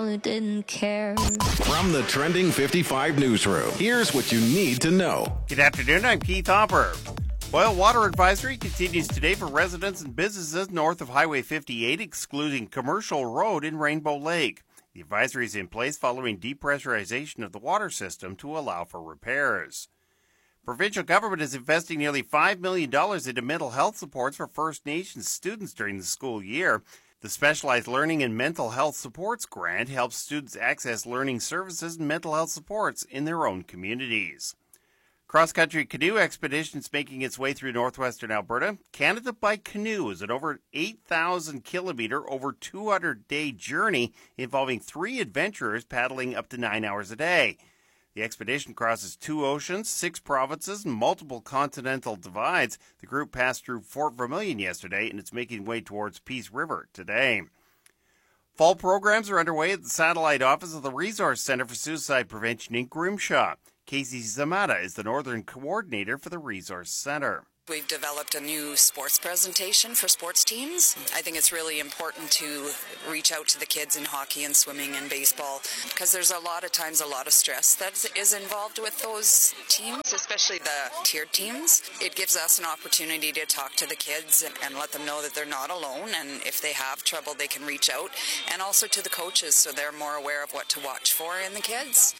who didn't care. From the Trending 55 newsroom, here's what you need to know. Good afternoon, I'm Keith Hopper. Boil water advisory continues today for residents and businesses north of Highway 58, excluding Commercial Road in Rainbow Lake. The advisory is in place following depressurization of the water system to allow for repairs. Provincial government is investing nearly $5 million into mental health supports for First Nations students during the school year. The Specialized Learning and Mental Health Supports Grant helps students access learning services and mental health supports in their own communities. Cross-country canoe expeditions making its way through northwestern Alberta. Canada by Canoe is an over 8,000-kilometer, over 200-day journey involving 3 adventurers paddling up to 9 hours a day. The expedition crosses 2 oceans, 6 provinces, and multiple continental divides. The group passed through Fort Vermilion yesterday, and it's making way towards Peace River today. Fall programs are underway at the satellite office of the Resource Centre for Suicide Prevention in Grimshaw. Casey Zamata is the Northern Coordinator for the Resource Centre. We've developed a new sports presentation for sports teams. I think it's really important to reach out to the kids in hockey and swimming and baseball because there's a lot of times a lot of stress that is involved with those teams, especially the tiered teams. It gives us an opportunity to talk to the kids and let them know that they're not alone, and if they have trouble they can reach out, and also to the coaches so they're more aware of what to watch for in the kids.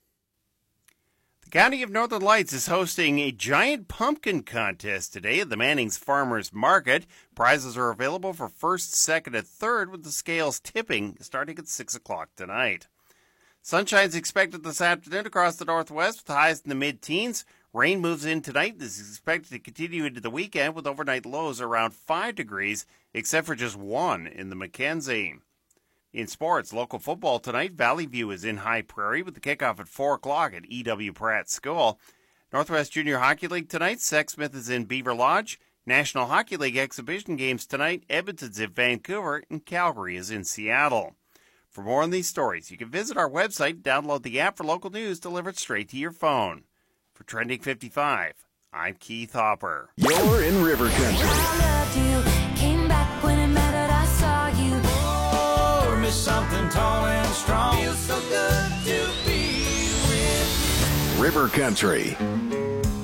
The County of Northern Lights is hosting a giant pumpkin contest today at the Mannings Farmers Market. Prizes are available for first, second, and third, with the scales tipping starting at 6 o'clock tonight. Sunshine is expected this afternoon across the northwest with highs in the mid-teens. Rain moves in tonight. This is expected to continue into the weekend with overnight lows around 5 degrees, except for just 1 in the Mackenzie. In sports, local football tonight, Valley View is in High Prairie with the kickoff at 4 o'clock at E.W. Pratt School. Northwest Junior Hockey League tonight, Sexsmith is in Beaver Lodge. National Hockey League exhibition games tonight, Edmonton's in Vancouver and Calgary is in Seattle. For more on these stories, you can visit our website, download the app for local news delivered straight to your phone. For Trending 55, I'm Keith Hopper. You're in River Country. I loved you, came back when it mattered, I saw you. Something tall and strong. Feels so good to be with you. River Country.